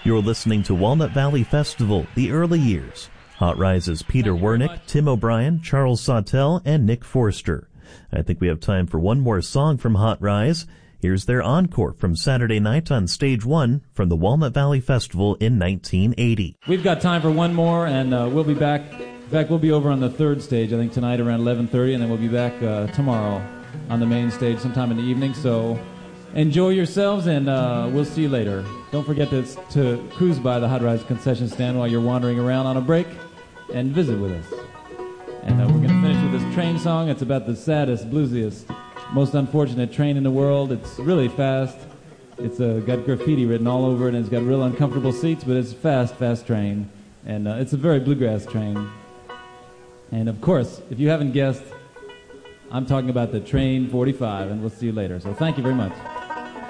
You're listening to Walnut Valley Festival, the early years. Hot Rise's Peter Wernick, Tim O'Brien, Charles Sawtell, and Nick Forster. I think we have time for one more song from Hot Rise. Here's their encore from Saturday night on Stage 1 from the Walnut Valley Festival in 1980. We've got time for one more, and we'll be back. In fact, we'll be over on the third stage, I think, tonight around 11:30, and then we'll be back tomorrow on the main stage sometime in the evening. So enjoy yourselves, and we'll see you later. Don't forget to cruise by the Hot Rise concession stand while you're wandering around on a break and visit with us. And we're going to finish with this train song. It's about the saddest, bluesiest, most unfortunate train in the world. It's really fast. It's got graffiti written all over it, and it's got real uncomfortable seats, but it's a fast train. And it's a very bluegrass train. And, of course, if you haven't guessed, I'm talking about the Train 45, and we'll see you later. So thank you very much.